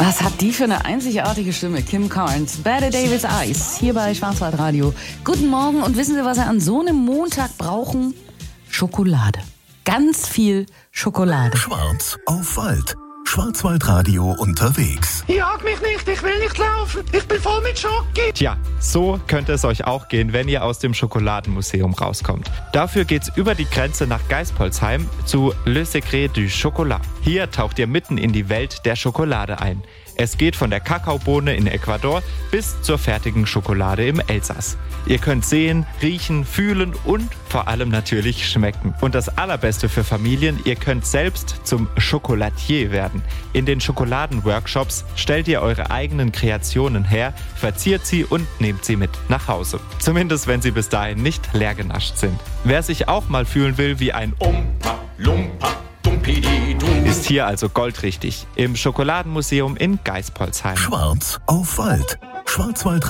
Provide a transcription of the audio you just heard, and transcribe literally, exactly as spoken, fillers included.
Was hat die für eine einzigartige Stimme? Kim Carnes, Bette Davis Eyes, hier bei Schwarzwaldradio. Guten Morgen, und wissen Sie, was Sie an so einem Montag brauchen? Schokolade. Ganz viel Schokolade. Schwarz auf Wald. Schwarzwaldradio unterwegs. Jag mich nicht, ich will nicht laufen. Ich bin voll mit Schoki. Tja, so könnte es euch auch gehen, wenn ihr aus dem Schokoladenmuseum rauskommt. Dafür geht's über die Grenze nach Geispolsheim zu Le Secret du Chocolat. Hier taucht ihr mitten in die Welt der Schokolade ein. Es geht von der Kakaobohne in Ecuador bis zur fertigen Schokolade im Elsass. Ihr könnt sehen, riechen, fühlen und vor allem natürlich schmecken. Und das Allerbeste für Familien, ihr könnt selbst zum Chocolatier werden. In den Schokoladenworkshops stellt ihr eure eigenen Kreationen her, verziert sie und nehmt sie mit nach Hause. Zumindest wenn sie bis dahin nicht leer genascht sind. Wer sich auch mal fühlen will wie ein Umpa, Lumpa, Dumpidi-Dum, ist hier also goldrichtig im Schokoladenmuseum in Geispolsheim. Schwarz auf Wald. Schwarzwaldradio.